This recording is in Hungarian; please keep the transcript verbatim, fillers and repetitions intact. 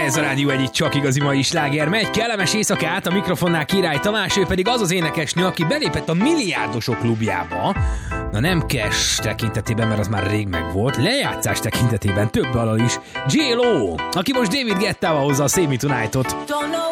Ez a Rádió egyik csak igazi mai sláger. Megy kellemes éjszakát, a mikrofonnál Király Tamás, ő pedig az az énekesnő, aki belépett a milliárdosok klubjába. Na nem cash tekintetében, mert az már rég megvolt, lejátszás tekintetében több alal is. J-Lo, aki most David Guettával hozza a Save Me Tonight-ot.